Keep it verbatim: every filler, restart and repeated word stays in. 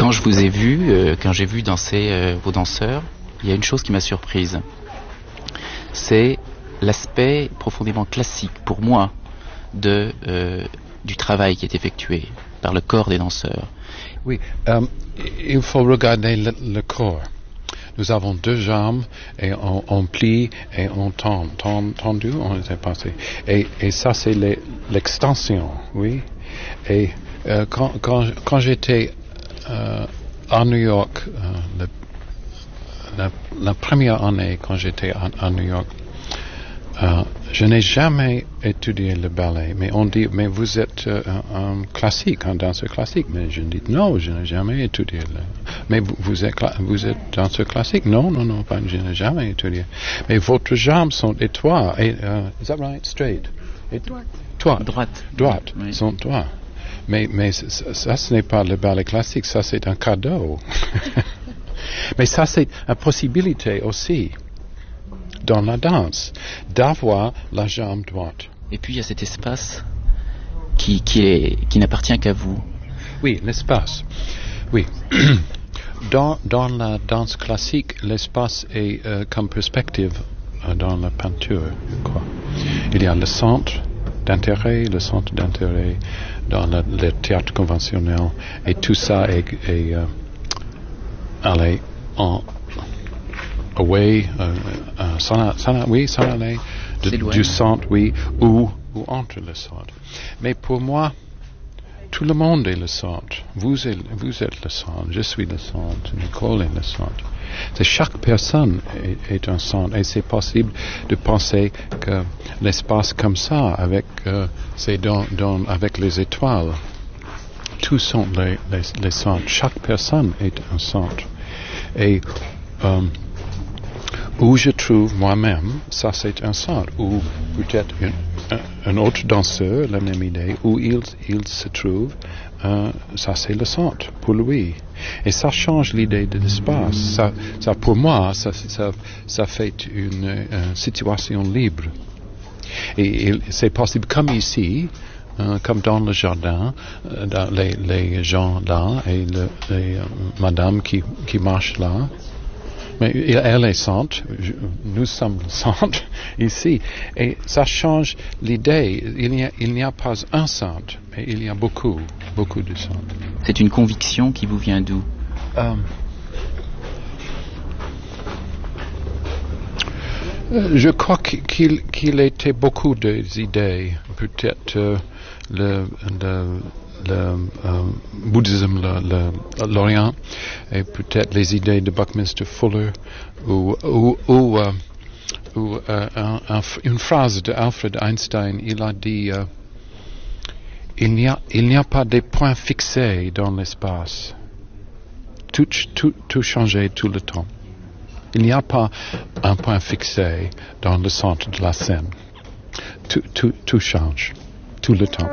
quand je vous ai vu, euh, quand j'ai vu danser euh, vos danseurs, il y a une chose qui m'a surprise. C'est l'aspect profondément classique, pour moi, de, euh, du travail qui est effectué par le corps des danseurs. Oui, euh, il faut regarder le, le corps. Nous avons deux jambes et on, on plie et on tend, tend tendu, on était passé. Et, et ça c'est les, l'extension, oui. Et euh, quand, quand, quand j'étais euh, à New York, euh, le, la, la première année quand j'étais à, à New York, euh, je n'ai jamais étudié le ballet, mais on dit, mais vous êtes euh, un, un classique, un danseur classique. Mais je dis, non, je n'ai jamais étudié le... Mais vous, vous, êtes, vous êtes danseur classique? Non, non, non, pas, je n'ai jamais étudié. Mais votre jambes sont étroites. Et, uh, is that right? Straight? Et, droite. Droite. Droite. Droite. Oui. Sont droites. Mais, mais ça, ça, ce n'est pas le ballet classique, ça c'est un cadeau. Mais ça c'est une possibilité aussi dans la danse, d'avoir la jambe droite. Et puis il y a cet espace qui, qui, est, qui n'appartient qu'à vous. Oui, l'espace. Oui. Dans, dans la danse classique, l'espace est euh, comme perspective euh, dans la peinture, quoi. Il y a le centre d'intérêt, le centre d'intérêt dans le, le théâtre conventionnel, et tout ça est, est euh, allé en away, euh, euh, s'en, s'en, oui, s'en aller de, du centre, oui, ou, ou entre le centre. Mais pour moi, tout le monde est le centre. Vous êtes, vous êtes le centre, je suis le centre, Nicole est le centre. C'est chaque personne est, est un centre, et c'est possible de penser que l'espace comme ça, avec, euh, c'est dans, dans, avec les étoiles, tous sont les, les, les centres. Chaque personne est un centre. Et euh, où je trouve moi-même, ça c'est un centre, ou peut-être un, un, un autre danseur, la même idée, où il, il se trouve, euh, ça c'est le centre pour lui. Et ça change l'idée de l'espace. Ça, ça pour moi, ça, ça, ça fait une, une situation libre. Et, et c'est possible comme ici, euh, comme dans le jardin, euh, dans les, les gens là, et le, les euh, madame qui, qui marchent là. Mais elle est centre, nous sommes le centre ici, et ça change l'idée. Il n'y a, il n'y a pas un centre, mais il y a beaucoup, beaucoup de centres. C'est une conviction qui vous vient d'où? euh, Je crois qu'il, qu'il était beaucoup d'idées, peut-être euh, le, le le euh, bouddhisme, le, le, l'Orient, et peut-être les idées de Buckminster Fuller, ou, ou, ou, euh, ou euh, un, un, une phrase de Alfred Einstein. Il a dit euh, il n'y a, il n'y a pas de points fixés dans l'espace. Tout, tout, tout change tout le temps. Il n'y a pas un point fixé dans le centre de la scène. Tout, tout, tout change tout le temps.